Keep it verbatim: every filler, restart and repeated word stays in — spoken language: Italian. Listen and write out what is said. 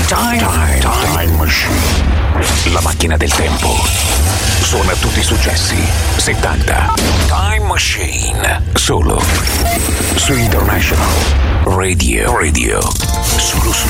Time, time, time Machine. La macchina del tempo. Suona tutti i successi settanta. Time Machine. Solo su International Radio. Radio. Solo su